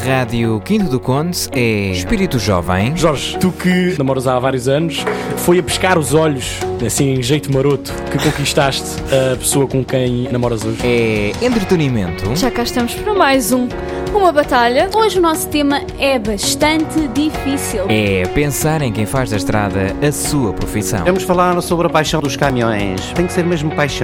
Rádio Quinto do Conde é Espírito Jovem. Jorge, tu que namoras há vários anos, foi a pescar os olhos, assim em jeito maroto, que conquistaste a pessoa com quem namoras hoje? É entretenimento. Já cá estamos para mais uma batalha. Hoje o nosso tema é bastante difícil. É pensar em quem faz da estrada a sua profissão. Vamos falar sobre a paixão dos caminhões. Tem que ser mesmo paixão.